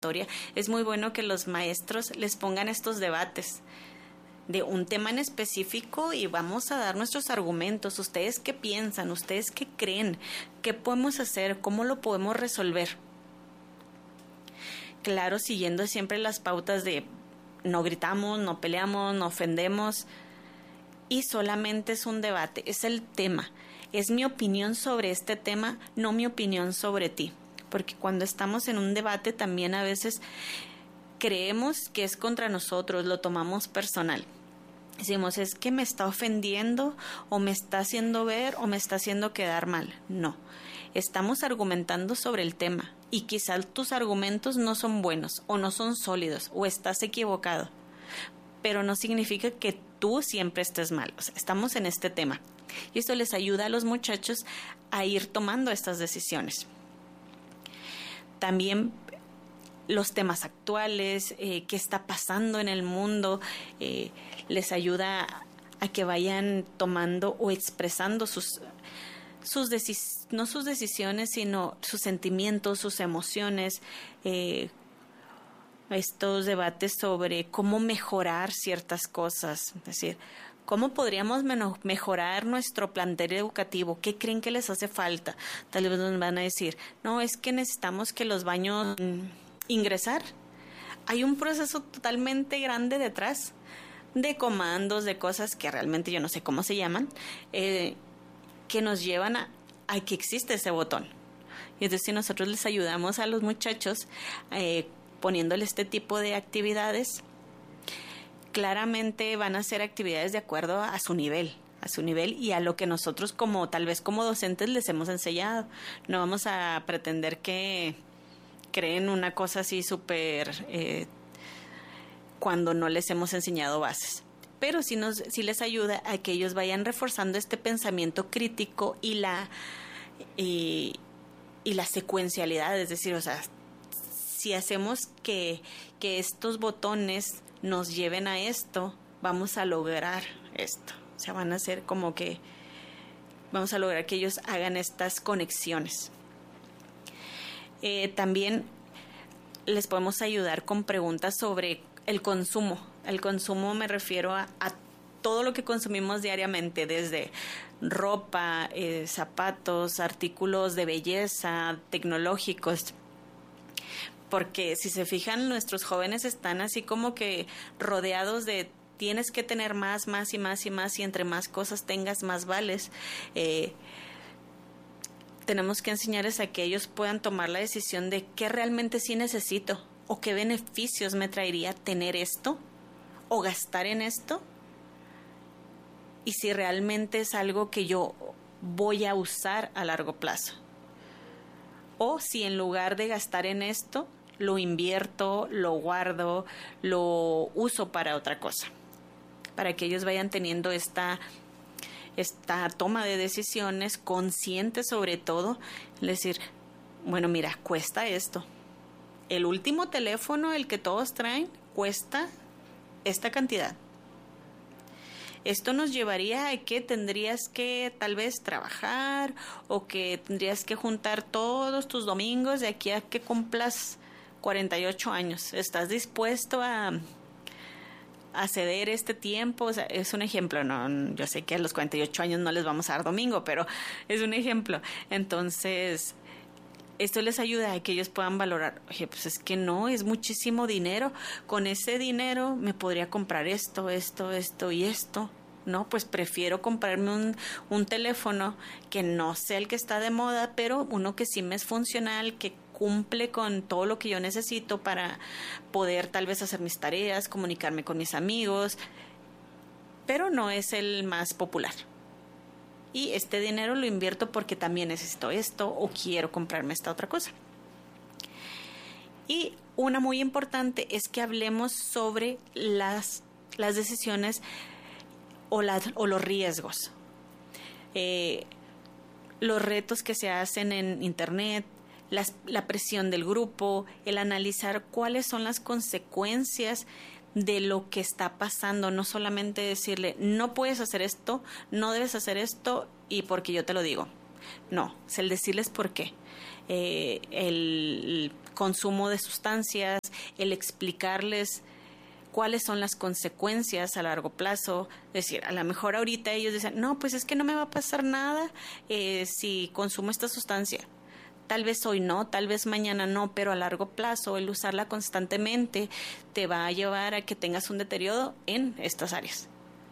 es muy bueno que los maestros les pongan estos debates de un tema en específico y vamos a dar nuestros argumentos. ¿Ustedes qué piensan? ¿Ustedes qué creen? ¿Qué podemos hacer? ¿Cómo lo podemos resolver? Claro, siguiendo siempre las pautas de no gritamos, no peleamos, no ofendemos y solamente es un debate, es el tema. Es mi opinión sobre este tema, no mi opinión sobre ti. Porque cuando estamos en un debate también a veces creemos que es contra nosotros, lo tomamos personal. Decimos, es que me está ofendiendo o me está haciendo ver o me está haciendo quedar mal. No, estamos argumentando sobre el tema y quizás tus argumentos no son buenos o no son sólidos o estás equivocado. Pero no significa que tú siempre estés mal. O sea, estamos en este tema y esto les ayuda a los muchachos a ir tomando estas decisiones. También los temas actuales, qué está pasando en el mundo, les ayuda a que vayan tomando o expresando no sus decisiones, sino sus sentimientos, sus emociones, estos debates sobre cómo mejorar ciertas cosas, es decir, ¿cómo podríamos mejorar nuestro plantel educativo? ¿Qué creen que les hace falta? Tal vez nos van a decir, no, es que necesitamos que los baños ingresar. Hay un proceso totalmente grande detrás de comandos, de cosas que realmente yo no sé cómo se llaman, que nos llevan a que existe ese botón. Y entonces si nosotros les ayudamos a los muchachos poniéndole este tipo de actividades, claramente van a ser actividades de acuerdo a su nivel y a lo que nosotros tal vez como docentes les hemos enseñado. No vamos a pretender que creen una cosa así súper cuando no les hemos enseñado bases. Pero sí les ayuda a que ellos vayan reforzando este pensamiento crítico y la secuencialidad, es decir, o sea, si hacemos que estos botones nos lleven a esto, vamos a lograr esto. O sea, van a ser como que vamos a lograr que ellos hagan estas conexiones. También les podemos ayudar con preguntas sobre el consumo. El consumo me refiero a todo lo que consumimos diariamente, desde ropa, zapatos, artículos de belleza, tecnológicos. Porque si se fijan, nuestros jóvenes están así como que rodeados de tienes que tener más y más y más, y entre más cosas tengas, más vales. Tenemos que enseñarles a que ellos puedan tomar la decisión de qué realmente sí necesito o qué beneficios me traería tener esto o gastar en esto, y si realmente es algo que yo voy a usar a largo plazo, o si en lugar de gastar en esto lo invierto, lo guardo, lo uso para otra cosa, para que ellos vayan teniendo esta toma de decisiones consciente, sobre todo, es decir, bueno, mira, cuesta esto. El último teléfono, el que todos traen, cuesta esta cantidad. Esto nos llevaría a que tendrías que tal vez trabajar o que tendrías que juntar todos tus domingos de aquí a que cumplas 48 años. ¿Estás dispuesto a ceder este tiempo? O sea, es un ejemplo, no, yo sé que a los 48 años no les vamos a dar domingo, pero es un ejemplo. Entonces, esto les ayuda a que ellos puedan valorar, oye, pues es que no, es muchísimo dinero, con ese dinero me podría comprar esto y esto. No, pues prefiero comprarme un teléfono que no sea el que está de moda, pero uno que sí me es funcional, que cumple con todo lo que yo necesito para poder tal vez hacer mis tareas, comunicarme con mis amigos, pero no es el más popular. Y este dinero lo invierto porque también necesito esto o quiero comprarme esta otra cosa. Y una muy importante es que hablemos sobre las decisiones o los riesgos, los retos que se hacen en internet, la presión del grupo, el analizar cuáles son las consecuencias de lo que está pasando, no solamente decirle no puedes hacer esto, no debes hacer esto y porque yo te lo digo, No, es el decirles por qué. El consumo de sustancias, el explicarles cuáles son las consecuencias a largo plazo. Es decir, a lo mejor ahorita ellos dicen, no, pues es que no me va a pasar nada si consumo esta sustancia. Tal vez hoy no, tal vez mañana no, pero a largo plazo el usarla constantemente te va a llevar a que tengas un deterioro en estas áreas.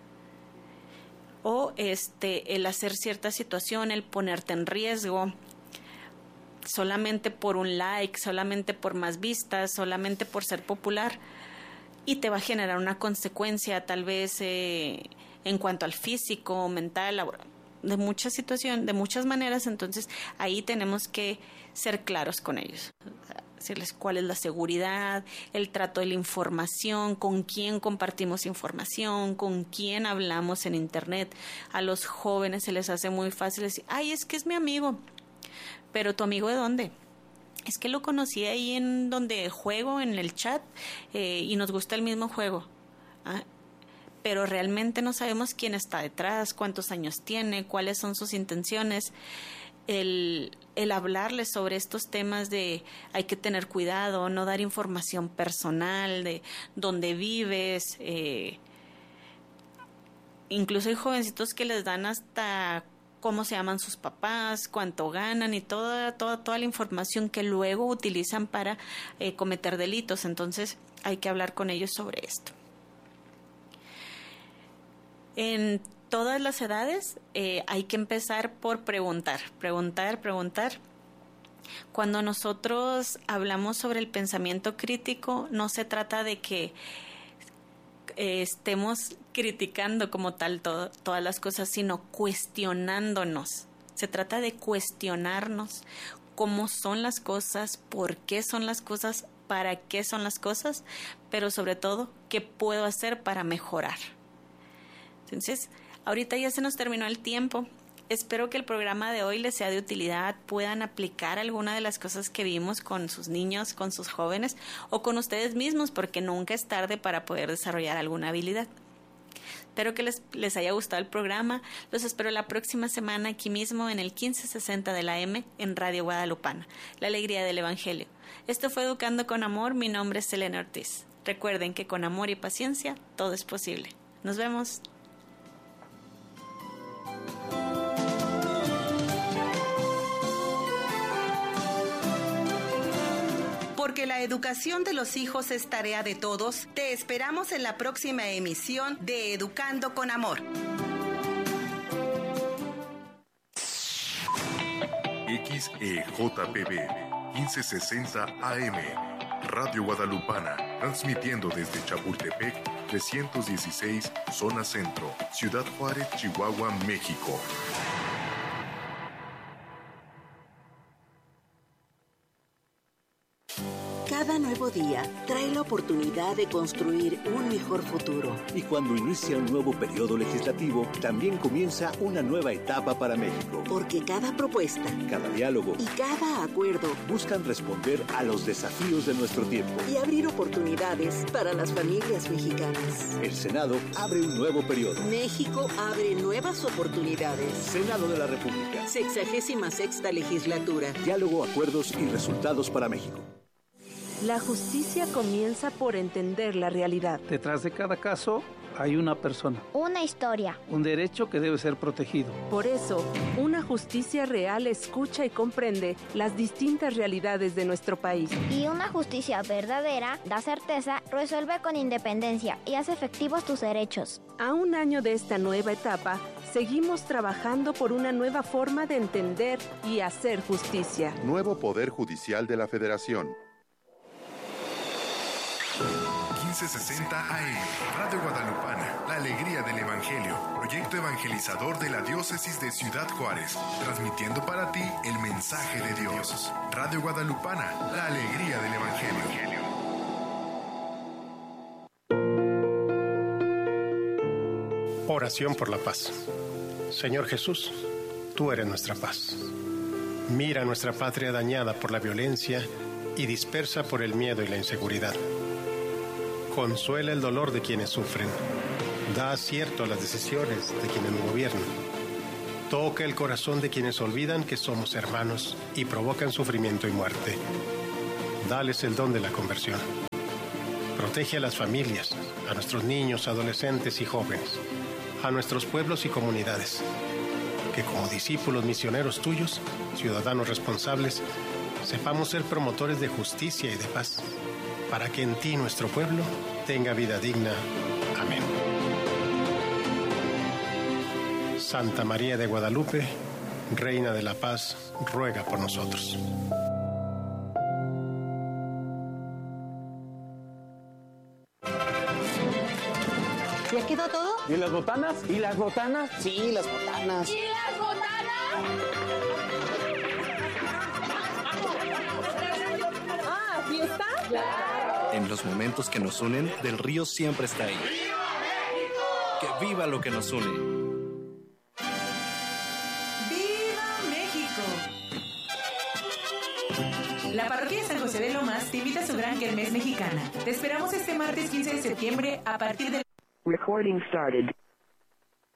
O el hacer cierta situación, el ponerte en riesgo, solamente por un like, solamente por más vistas, solamente por ser popular, y te va a generar una consecuencia tal vez en cuanto al físico, mental, de muchas situaciones, de muchas maneras. Entonces ahí tenemos que ser claros con ellos, decirles cuál es la seguridad, el trato de la información, con quién compartimos información, con quién hablamos en internet. A los jóvenes se les hace muy fácil decir, ay, es que es mi amigo. ¿Pero tu amigo de dónde? Es que lo conocí ahí en donde juego, en el chat, y nos gusta el mismo juego. Pero realmente no sabemos quién está detrás, cuántos años tiene, cuáles son sus intenciones. El hablarles sobre estos temas de hay que tener cuidado, no dar información personal de dónde vives. Incluso hay jovencitos que les dan hasta cómo se llaman sus papás, cuánto ganan y toda la información que luego utilizan para cometer delitos. Entonces hay que hablar con ellos sobre esto. En todas las edades hay que empezar por preguntar. Cuando nosotros hablamos sobre el pensamiento crítico, no se trata de que estemos criticando como tal todas las cosas, sino cuestionándonos. Se trata de cuestionarnos cómo son las cosas, por qué son las cosas, para qué son las cosas, pero sobre todo, qué puedo hacer para mejorar. Entonces, ahorita ya se nos terminó el tiempo. Espero que el programa de hoy les sea de utilidad, puedan aplicar alguna de las cosas que vimos con sus niños, con sus jóvenes o con ustedes mismos, porque nunca es tarde para poder desarrollar alguna habilidad. Espero que les haya gustado el programa. Los espero la próxima semana aquí mismo en el 1560 de la M en Radio Guadalupana, la alegría del Evangelio. Esto fue Educando con Amor. Mi nombre es Selena Ortiz. Recuerden que con amor y paciencia todo es posible. Nos vemos. Porque la educación de los hijos es tarea de todos, te esperamos en la próxima emisión de Educando con Amor. XEJPB 1560 AM, Radio Guadalupana, transmitiendo desde Chapultepec 316, Zona Centro, Ciudad Juárez, Chihuahua, México. Cada nuevo día trae la oportunidad de construir un mejor futuro. Y cuando inicia un nuevo periodo legislativo, también comienza una nueva etapa para México. Porque cada propuesta, cada diálogo y cada acuerdo buscan responder a los desafíos de nuestro tiempo y abrir oportunidades para las familias mexicanas. El Senado abre un nuevo periodo. México abre nuevas oportunidades. Senado de la República. 66ª legislatura. Diálogo, acuerdos y resultados para México. La justicia comienza por entender la realidad. Detrás de cada caso hay una persona. Una historia. Un derecho que debe ser protegido. Por eso, una justicia real escucha y comprende las distintas realidades de nuestro país. Y una justicia verdadera da certeza, resuelve con independencia y hace efectivos tus derechos. A un año de esta nueva etapa, seguimos trabajando por una nueva forma de entender y hacer justicia. Nuevo Poder Judicial de la Federación. 1560 AM, Radio Guadalupana, la alegría del Evangelio, proyecto evangelizador de la diócesis de Ciudad Juárez, transmitiendo para ti el mensaje de Dios. Radio Guadalupana, la alegría del Evangelio. Oración por la paz. Señor Jesús, tú eres nuestra paz. Mira nuestra patria dañada por la violencia y dispersa por el miedo y la inseguridad. Consuela el dolor de quienes sufren. Da acierto a las decisiones de quienes nos gobiernan. Toca el corazón de quienes olvidan que somos hermanos y provocan sufrimiento y muerte. Dales el don de la conversión. Protege a las familias, a nuestros niños, adolescentes y jóvenes, a nuestros pueblos y comunidades. Que como discípulos misioneros tuyos, ciudadanos responsables, sepamos ser promotores de justicia y de paz, para que en ti nuestro pueblo tenga vida digna. Amén. Santa María de Guadalupe, Reina de la Paz, ruega por nosotros. ¿Ya quedó todo? ¿Y las botanas? ¿Y las botanas? Sí, las botanas. ¿Y las botanas? Ah, ¿fiesta? ¡Claro! En los momentos que nos unen, Del Río siempre está ahí. ¡Viva México! ¡Que viva lo que nos une! La parroquia de San José de Lomas te invita a su gran kermés mexicana. Te esperamos este martes 15 de septiembre a partir de... Recording started.